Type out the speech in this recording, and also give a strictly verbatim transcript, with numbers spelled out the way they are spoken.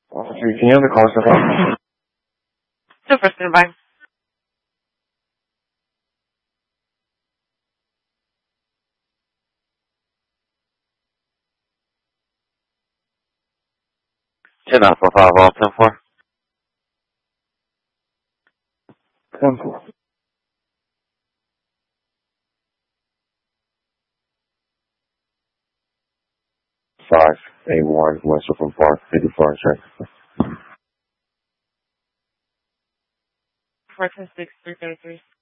Can you have the call stuff? Super standby. ten nine four five all ten four. ten four. Five A one West Oakland Park, fifty four check. four ten six three thirty three.